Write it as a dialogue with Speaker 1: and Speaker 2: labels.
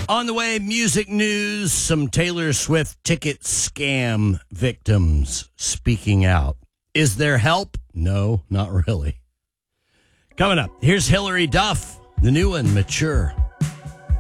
Speaker 1: On the way, music news, some Taylor Swift ticket scam victims speaking out. Is there help? No, not really. Coming up, here's Hillary Duff, the new one, Mature.